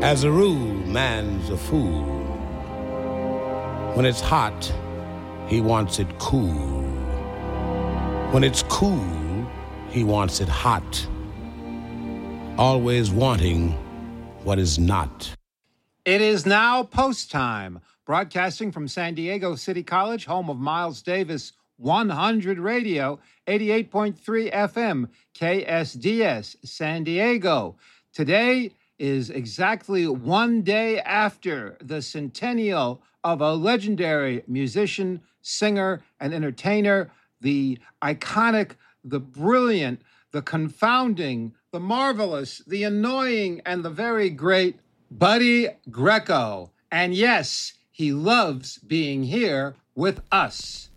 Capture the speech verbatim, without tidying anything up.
As a rule, man's a fool. When it's hot, he wants it cool. When it's cool, he wants it hot. Always wanting what is not. It is now post time, broadcasting from San Diego City College, home of Miles Davis one hundred Radio, eighty-eight point three F M, K S D S, San Diego. Today is exactly one day after the centennial of a legendary musician, singer, and entertainer, the iconic, the brilliant, the confounding, the marvelous, the annoying, and the very great Buddy Greco. And yes, he loves being here with us.